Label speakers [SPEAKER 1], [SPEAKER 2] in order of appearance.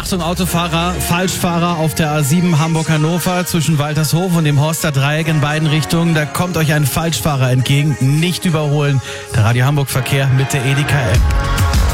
[SPEAKER 1] Achtung Autofahrer, Falschfahrer auf der A7 Hamburg-Hannover zwischen Waltershof und dem Horster Dreieck in beiden Richtungen. Da kommt euch ein Falschfahrer entgegen. Nicht überholen. Der Radio Hamburg Verkehr mit der Edeka App.